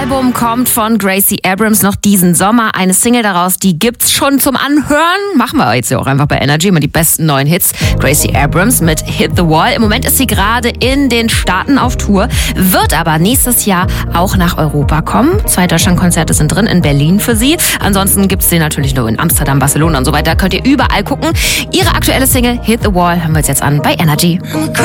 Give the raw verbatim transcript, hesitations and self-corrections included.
Album kommt von Gracie Abrams noch diesen Sommer. Eine Single daraus, die gibt's schon zum Anhören. Machen wir jetzt ja auch einfach bei Energy immer die besten neuen Hits. Gracie Abrams mit Hit the Wall. Im Moment ist sie gerade in den Staaten auf Tour, wird aber nächstes Jahr auch nach Europa kommen. Zwei Deutschlandkonzerte sind drin, in Berlin für sie. Ansonsten gibt's sie natürlich nur in Amsterdam, Barcelona und so weiter. Könnt ihr überall gucken. Ihre aktuelle Single Hit the Wall hören wir uns jetzt an bei Energy.